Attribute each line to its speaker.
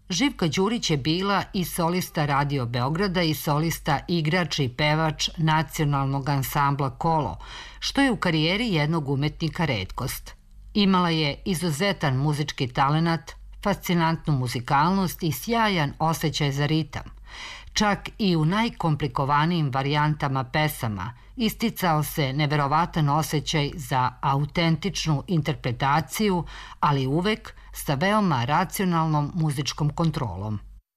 Speaker 1: Živka Đurić je bila i solista Radio Beograda i solista, igrač i pevač nacionalnog ansambla Kolo, što je u karijeri jednog umetnika retkost. Imala je izuzetan muzički talenat, fascinantnu muzikalnost i sjajan osjećaj za ritam. Čak i u najkomplikovanijim varijantama pesama isticao se neverovatan osjećaj za autentičnu interpretaciju, ali uvek sa veoma racionalnom muzičkom kontrolom.